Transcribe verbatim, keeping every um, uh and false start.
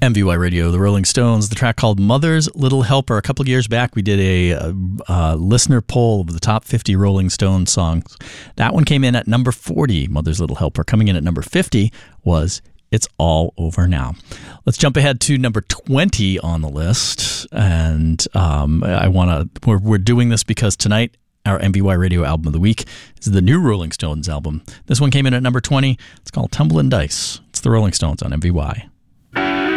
M V Y Radio, the Rolling Stones, the track called Mother's Little Helper. A couple of years back, we did a, a, a listener poll of the top fifty Rolling Stones songs. That one came in at number forty, Mother's Little Helper. Coming in at number fifty was It's All Over Now. Let's jump ahead to number twenty on the list. And um, I want to, we're, we're doing this because tonight, our M V Y Radio album of the week is the new Rolling Stones album. This one came in at number twenty. It's called Tumblin' Dice. It's the Rolling Stones on M V Y.